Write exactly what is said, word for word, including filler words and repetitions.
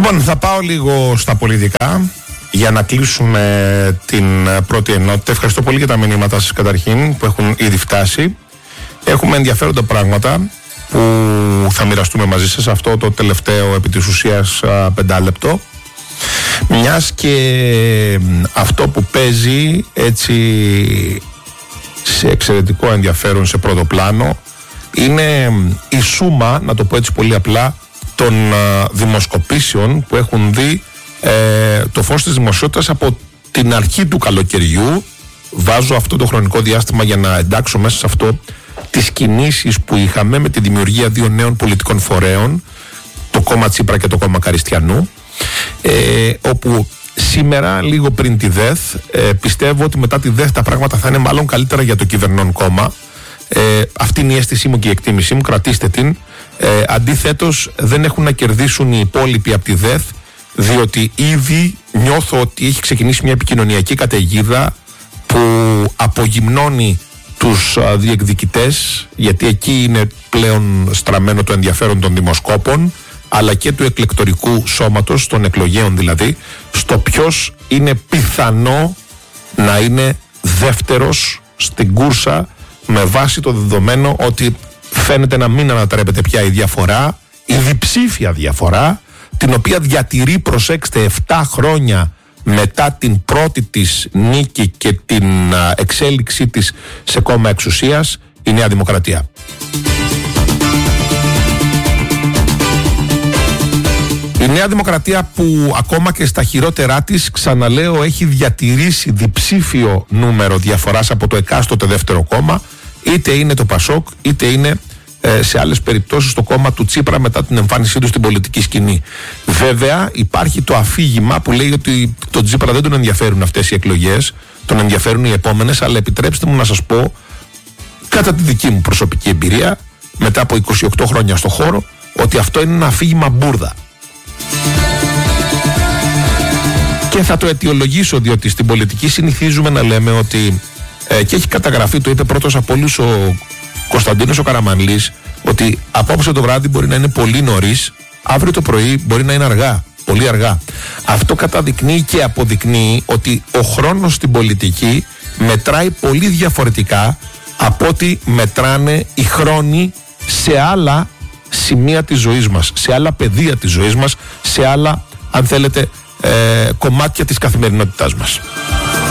Λοιπόν, θα πάω λίγο στα πολιτικά για να κλείσουμε την πρώτη ενότητα. Ευχαριστώ πολύ για τα μηνύματα σας καταρχήν που έχουν ήδη φτάσει. Έχουμε ενδιαφέροντα πράγματα που θα μοιραστούμε μαζί σας αυτό το τελευταίο επί της ουσίας πεντάλεπτο. Μιας και αυτό που παίζει έτσι σε εξαιρετικό ενδιαφέρον σε πρώτο πλάνο είναι η σούμα, να το πω έτσι πολύ απλά, των δημοσκοπήσεων που έχουν δει ε, το φως της δημοσιότητας από την αρχή του καλοκαιριού. Βάζω αυτό το χρονικό διάστημα για να εντάξω μέσα σε αυτό τις κινήσεις που είχαμε με τη δημιουργία δύο νέων πολιτικών φορέων, το κόμμα Τσίπρα και το κόμμα Καριστιανού, ε, όπου σήμερα, λίγο πριν τη ΔΕΘ, ε, πιστεύω ότι μετά τη ΔΕΘ τα πράγματα θα είναι μάλλον καλύτερα για το κυβερνών κόμμα. Ε, αυτή είναι η αίσθησή μου και η εκτίμησή μου, κρατήστε την. Ε, αντιθέτως, δεν έχουν να κερδίσουν οι υπόλοιποι από τη ΔΕΘ, διότι ήδη νιώθω ότι έχει ξεκινήσει μια επικοινωνιακή καταιγίδα που απογυμνώνει τους α, διεκδικητές, γιατί εκεί είναι πλέον στραμμένο το ενδιαφέρον των δημοσκόπων, αλλά και του εκλεκτορικού σώματος, των εκλογέων δηλαδή, στο ποιος είναι πιθανό να είναι δεύτερος στην κούρσα, με βάση το δεδομένο ότι φαίνεται να μην ανατρέπεται πια η διαφορά, η διψήφια διαφορά, την οποία διατηρεί, προσέξτε, επτά χρόνια μετά την πρώτη της νίκη και την α, εξέλιξή της σε κόμμα εξουσίας, η Νέα Δημοκρατία. Η Νέα Δημοκρατία που ακόμα και στα χειρότερά της, ξαναλέω, έχει διατηρήσει διψήφιο νούμερο διαφοράς από το εκάστοτε δεύτερο κόμμα, είτε είναι το Πασόκ, είτε είναι ε, σε άλλες περιπτώσεις το κόμμα του Τσίπρα μετά την εμφάνισή του στην πολιτική σκηνή. Βέβαια υπάρχει το αφήγημα που λέει ότι τον Τσίπρα δεν τον ενδιαφέρουν αυτές οι εκλογές, τον ενδιαφέρουν οι επόμενες, αλλά επιτρέψτε μου να σας πω, κατά τη δική μου προσωπική εμπειρία, μετά από είκοσι οκτώ χρόνια στο χώρο, ότι αυτό είναι ένα αφήγημα μπουρδα. Και θα το αιτιολογήσω, διότι στην πολιτική συνηθίζουμε να λέμε ότι ε, και έχει καταγραφεί, το είπε πρώτος από όλους ο Κωνσταντίνος ο Καραμανλής, ότι απόψε το βράδυ μπορεί να είναι πολύ νωρίς, αύριο το πρωί μπορεί να είναι αργά, πολύ αργά. Αυτό καταδεικνύει και αποδεικνύει ότι ο χρόνος στην πολιτική μετράει πολύ διαφορετικά από ότι μετράνε οι χρόνοι σε άλλα σημεία της ζωής μας, σε άλλα πεδία της ζωής μας, σε άλλα, αν θέλετε, ε, κομμάτια της καθημερινότητάς μας.